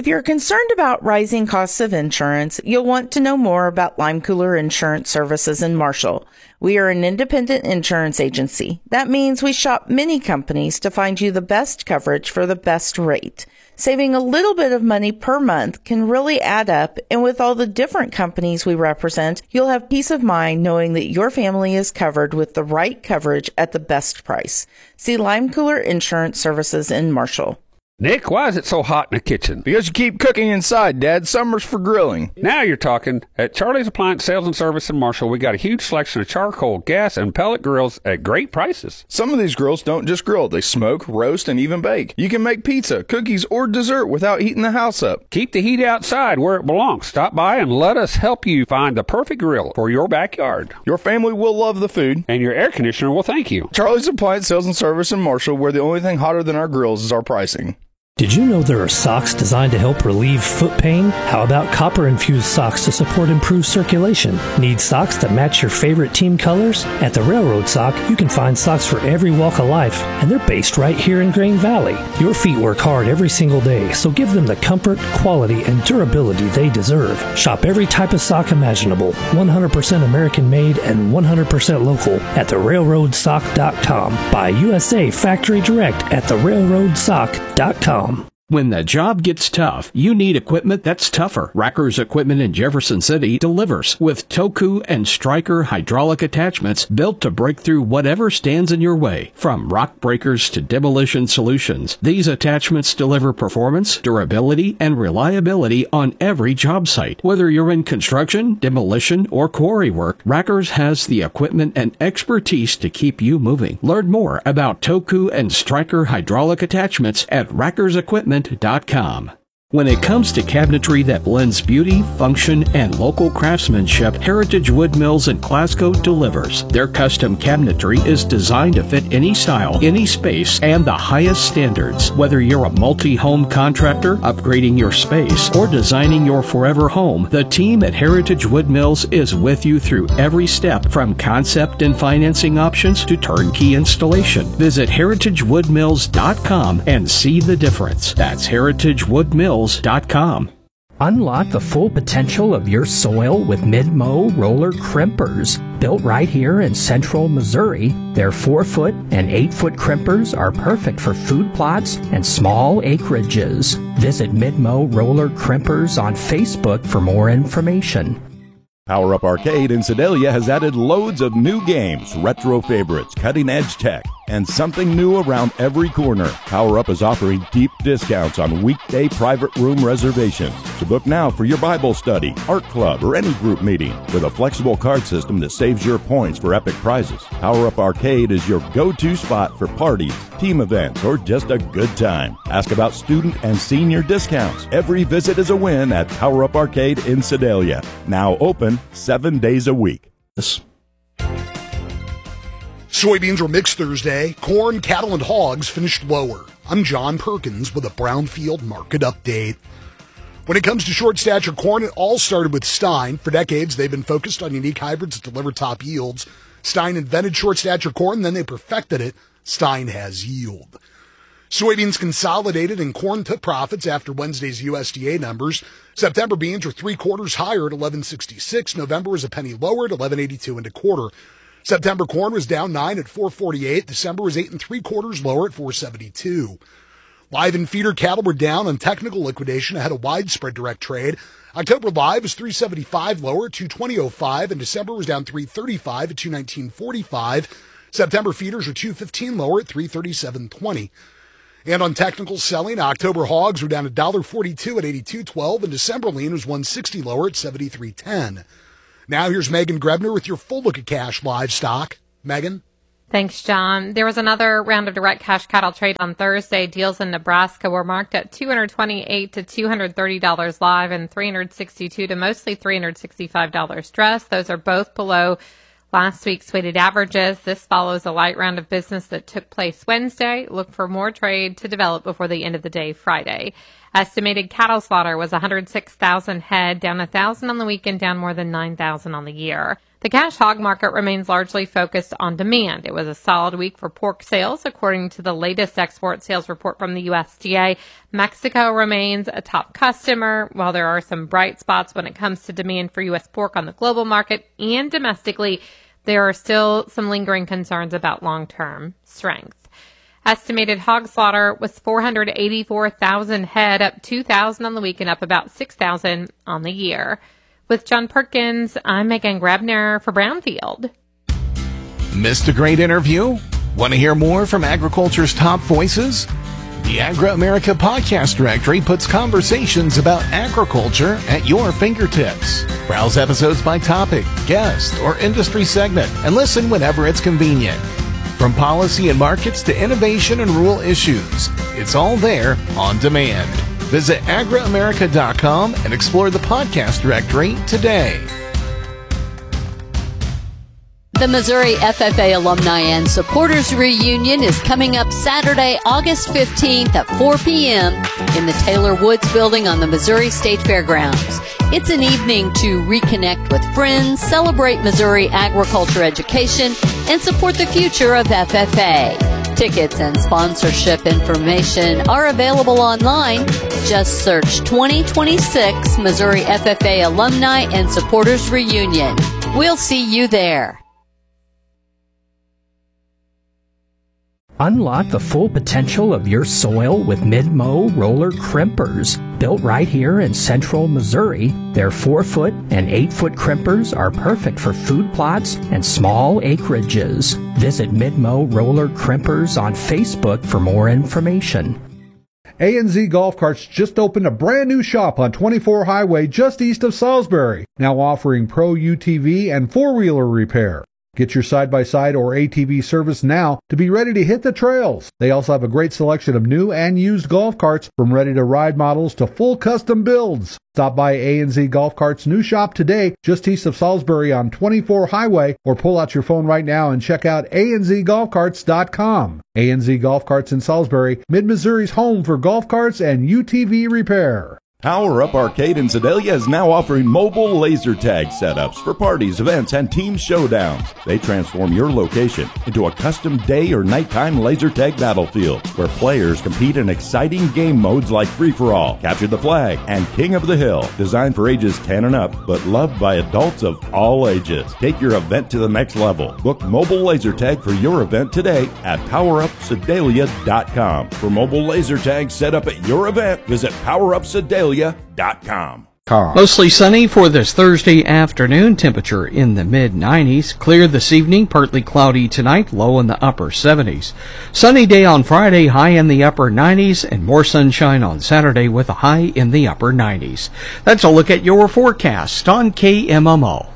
If you're concerned about rising costs of insurance, you'll want to know more about Lime Cooler Insurance Services in Marshall. We are an independent insurance agency. That means we shop many companies to find you the best coverage for the best rate. Saving a little bit of money per month can really add up, and with all the different companies we represent, you'll have peace of mind knowing that your family is covered with the right coverage at the best price. See Lime Cooler Insurance Services in Marshall. Nick, why is it so hot in the kitchen? Because you keep cooking inside, Dad. Summer's for grilling. Now you're talking. At Charlie's Appliance Sales and Service in Marshall, we got a huge selection of charcoal, gas, and pellet grills at great prices. Some of these grills don't just grill. They smoke, roast, and even bake. You can make pizza, cookies, or dessert without heating the house up. Keep the heat outside where it belongs. Stop by and let us help you find the perfect grill for your backyard. Your family will love the food. And your air conditioner will thank you. Charlie's Appliance Sales and Service in Marshall, where the only thing hotter than our grills is our pricing. Did you know there are socks designed to help relieve foot pain? How about copper-infused socks to support improved circulation? Need socks that match your favorite team colors? At the Railroad Sock, you can find socks for every walk of life, and they're based right here in Grain Valley. Your feet work hard every single day, so give them the comfort, quality, and durability they deserve. Shop every type of sock imaginable, 100% American-made and 100% local at therailroadsock.com. Buy USA Factory Direct at therailroadsock.com. When the job gets tough, you need equipment that's tougher. Racker's Equipment in Jefferson City delivers with Toku and Stryker hydraulic attachments built to break through whatever stands in your way. From rock breakers to demolition solutions, these attachments deliver performance, durability, and reliability on every job site. Whether you're in construction, demolition, or quarry work, Racker's has the equipment and expertise to keep you moving. Learn more about Toku and Stryker hydraulic attachments at rackersequipment.com. When it comes to cabinetry that blends beauty, function, and local craftsmanship, Heritage Wood Mills in Glasgow delivers. Their custom cabinetry is designed to fit any style, any space, and the highest standards. Whether you're a multi-home contractor, upgrading your space, or designing your forever home, the team at Heritage Wood Mills is with you through every step, from concept and financing options to turnkey installation. Visit heritagewoodmills.com and see the difference. That's heritagewoodmills.com. Unlock the full potential of your soil with Mid-Mow roller crimpers. Built right here in central Missouri, their 4-foot and 8-foot crimpers are perfect for food plots and small acreages. Visit Mid-Mow roller crimpers on Facebook for more information. Power Up Arcade in Sedalia has added loads of new games, retro favorites, cutting-edge tech, and something new around every corner. Power Up is offering deep discounts on weekday private room reservations. So book now for your Bible study, art club, or any group meeting with a flexible card system that saves your points for epic prizes. Power Up Arcade is your go-to spot for parties, team events, or just a good time. Ask about student and senior discounts. Every visit is a win at Power Up Arcade in Sedalia. Now open 7 days a week. Soybeans were mixed Thursday. Corn, cattle, and hogs finished lower. I'm John Perkins with a Brownfield market update. When it comes to short stature corn, it all started with Stein. For decades, they've been focused on unique hybrids that deliver top yields. Stein invented short stature corn, then they perfected it. Stein has yield. Soybeans consolidated and corn took profits after Wednesday's USDA numbers. September beans were 3/4 higher at $11.66. November was a penny lower at $11.82 1/4. September corn was down 9 at $4.48. December was 8 3/4 lower at $4.72. Live and feeder cattle were down on technical liquidation ahead of widespread direct trade. October live was $3.75 lower at $220.05, and December was down $3.35 at $219.45. September feeders were $2.15 lower at $337.20. And on technical selling, October hogs were down $1.42 at $82.12, and December lean was $1.60 lower at $73.10. Now here's Megan Grebner with your full look at cash livestock. Megan? Thanks, John. There was another round of direct cash cattle trade on Thursday. Deals in Nebraska were marked at $228 to $230 live and $362 to mostly $365 dress. Those are both below last week's weighted averages. This follows a light round of business that took place Wednesday. Look for more trade to develop before the end of the day Friday. Estimated cattle slaughter was 106,000 head, down 1,000 on the weekend, down more than 9,000 on the year. The cash hog market remains largely focused on demand. It was a solid week for pork sales, according to the latest export sales report from the USDA. Mexico remains a top customer. While there are some bright spots when it comes to demand for U.S. pork on the global market and domestically, there are still some lingering concerns about long-term strength. Estimated hog slaughter was 484,000 head, up 2,000 on the week and up about 6,000 on the year. With John Perkins, I'm Megan Grabner for Brownfield. Missed a great interview? Want to hear more from agriculture's top voices? The Agri-America Podcast Directory puts conversations about agriculture at your fingertips. Browse episodes by topic, guest, or industry segment, and listen whenever it's convenient. From policy and markets to innovation and rural issues, it's all there on demand. Visit agriamerica.com and explore the podcast directory today. The Missouri FFA Alumni and Supporters Reunion is coming up Saturday, August 15th at 4 p.m. in the Taylor Woods Building on the Missouri State Fairgrounds. It's an evening to reconnect with friends, celebrate Missouri agriculture education, and support the future of FFA. Tickets and sponsorship information are available online. Just search 2026 Missouri FFA Alumni and Supporters Reunion. We'll see you there. Unlock the full potential of your soil with Mid-Mow roller crimpers. Built right here in central Missouri, their 4-foot and 8-foot crimpers are perfect for food plots and small acreages. Visit Mid-Mow roller crimpers on Facebook for more information. A&Z Golf Carts just opened a brand new shop on 24 Highway just east of Salisbury, now offering Pro UTV and 4-wheeler repair. Get your side-by-side or ATV service now to be ready to hit the trails. They also have a great selection of new and used golf carts, from ready-to-ride models to full custom builds. Stop by A&Z Golf Carts' new shop today, just east of Salisbury on 24 Highway, or pull out your phone right now and check out anzgolfcarts.com. A&Z Golf Carts in Salisbury, Mid-Missouri's home for golf carts and UTV repair. Power Up Arcade in Sedalia is now offering mobile laser tag setups for parties, events, and team showdowns. They transform your location into a custom day or nighttime laser tag battlefield where players compete in exciting game modes like Free-for-All, Capture the Flag, and King of the Hill. Designed for ages 10 and up, but loved by adults of all ages. Take your event to the next level. Book mobile laser tag for your event today at PowerUpSedalia.com. For mobile laser tags set up at your event, visit PowerUpSedalia.com. Mostly sunny for this Thursday afternoon. Temperature in the mid-90s. Clear this evening. Partly cloudy tonight. Low in the upper 70s. Sunny day on Friday. High in the upper 90s. And more sunshine on Saturday with a high in the upper 90s. That's a look at your forecast on KMMO.